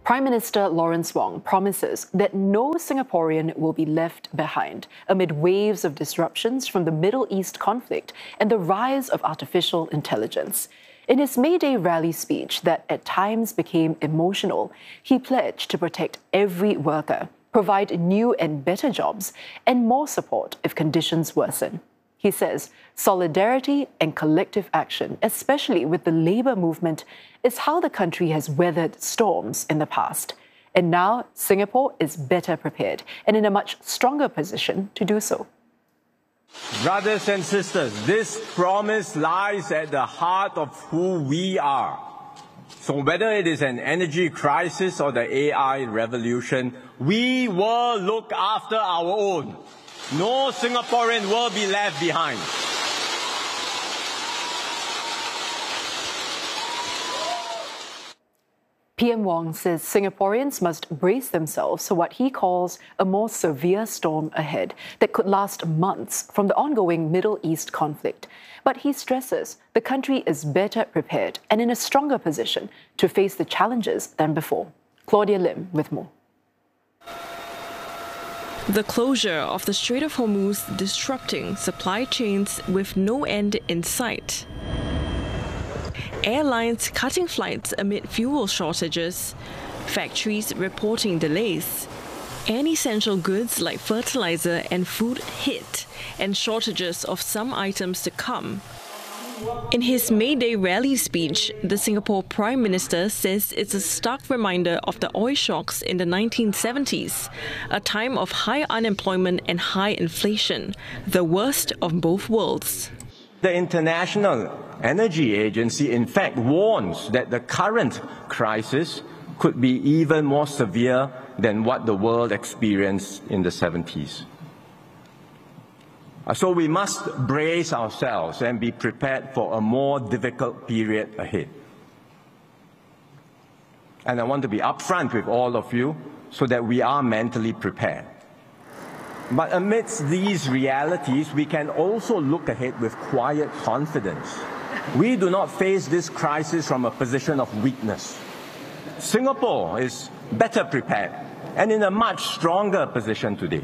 Prime Minister Lawrence Wong promises that no Singaporean will be left behind amid waves of disruptions from the Middle East conflict and the rise of artificial intelligence. In his May Day rally speech that at times became emotional, he pledged to protect every worker, provide new and better jobs, and more support if conditions worsen. He says solidarity and collective action, especially with the labour movement, is how the country has weathered storms in the past. And now Singapore is better prepared and in a much stronger position to do so. Brothers and sisters, this promise lies at the heart of who we are. So whether it is an energy crisis or the AI revolution, we will look after our own. No Singaporean will be left behind. PM Wong says Singaporeans must brace themselves for what he calls a more severe storm ahead that could last months from the ongoing Middle East conflict. But he stresses the country is better prepared and in a stronger position to face the challenges than before. Claudia Lim with more. The closure of the Strait of Hormuz disrupting supply chains with no end in sight. Airlines cutting flights amid fuel shortages, factories reporting delays, and essential goods like fertilizer and food hit, and shortages of some items to come. In his May Day rally speech, the Singapore Prime Minister says it's a stark reminder of the oil shocks in the 1970s, a time of high unemployment and high inflation, the worst of both worlds. The International Energy Agency, in fact, warns that the current crisis could be even more severe than what the world experienced in the 70s. So we must brace ourselves and be prepared for a more difficult period ahead. And I want to be upfront with all of you so that we are mentally prepared. But amidst these realities, we can also look ahead with quiet confidence. We do not face this crisis from a position of weakness. Singapore is better prepared and in a much stronger position today.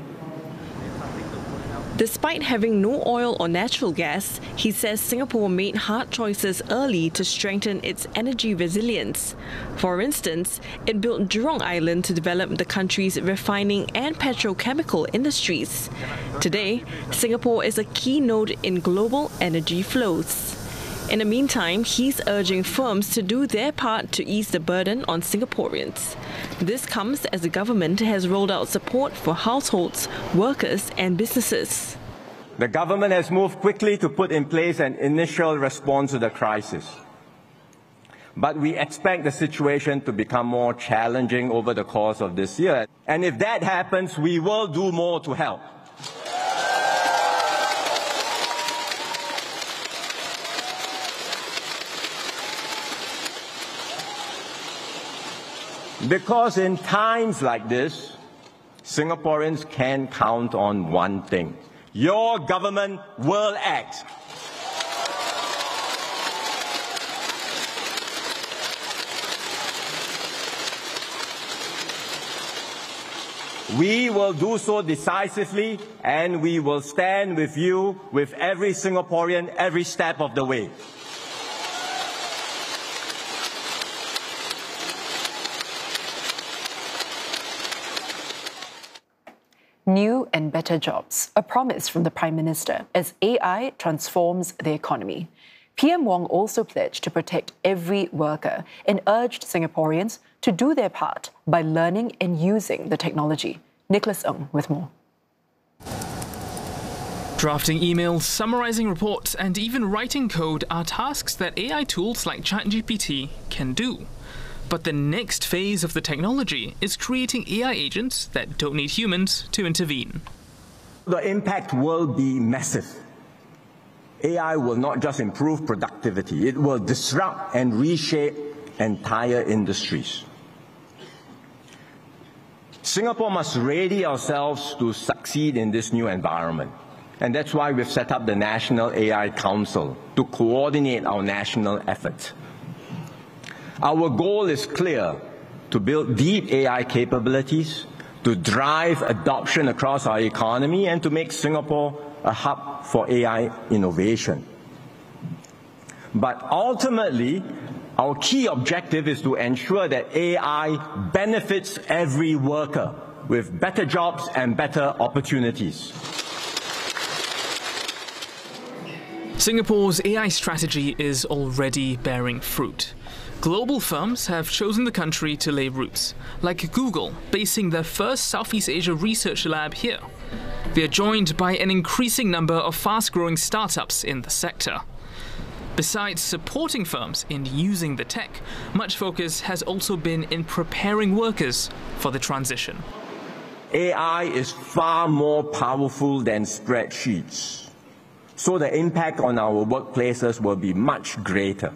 Despite having no oil or natural gas, he says Singapore made hard choices early to strengthen its energy resilience. For instance, it built Jurong Island to develop the country's refining and petrochemical industries. Today, Singapore is a key node in global energy flows. In the meantime, he's urging firms to do their part to ease the burden on Singaporeans. This comes as the government has rolled out support for households, workers and businesses. The government has moved quickly to put in place an initial response to the crisis. But we expect the situation to become more challenging over the course of this year. And if that happens, we will do more to help. Because in times like this, Singaporeans can count on one thing. Your government will act. We will do so decisively, and we will stand with you, with every Singaporean, every step of the way. New and better jobs, a promise from the Prime Minister as AI transforms the economy. PM Wong also pledged to protect every worker and urged Singaporeans to do their part by learning and using the technology. Nicholas Ng with more. Drafting emails, summarizing reports, and even writing code are tasks that AI tools like ChatGPT can do. But the next phase of the technology is creating AI agents that don't need humans to intervene. The impact will be massive. AI will not just improve productivity, it will disrupt and reshape entire industries. Singapore must ready ourselves to succeed in this new environment. And that's why we've set up the National AI Council to coordinate our national efforts. Our goal is clear: to build deep AI capabilities, to drive adoption across our economy, and to make Singapore a hub for AI innovation. But ultimately, our key objective is to ensure that AI benefits every worker with better jobs and better opportunities. Singapore's AI strategy is already bearing fruit. Global firms have chosen the country to lay roots, like Google, basing their first Southeast Asia research lab here. They are joined by an increasing number of fast-growing startups in the sector. Besides supporting firms in using the tech, much focus has also been in preparing workers for the transition. AI is far more powerful than spreadsheets, so the impact on our workplaces will be much greater.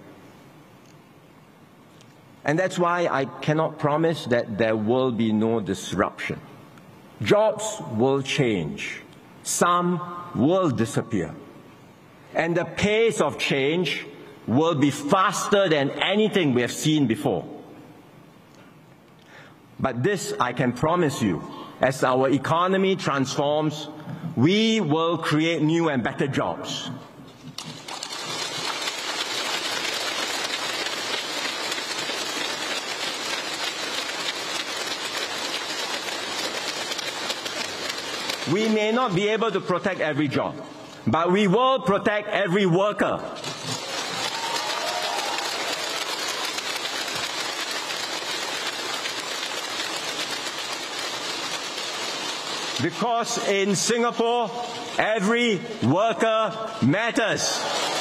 And that's why I cannot promise that there will be no disruption. Jobs will change. Some will disappear. And the pace of change will be faster than anything we have seen before. But this I can promise you, as our economy transforms, we will create new and better jobs. We may not be able to protect every job, but we will protect every worker. Because in Singapore, every worker matters.